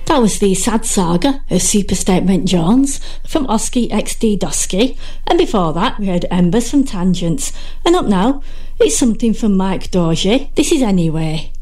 That was the sad saga of Super Statement Jones from Oski XD Dosky, and before that we heard Embers from Tangents, and up now it's something from Mike Dorji. This is Anyway.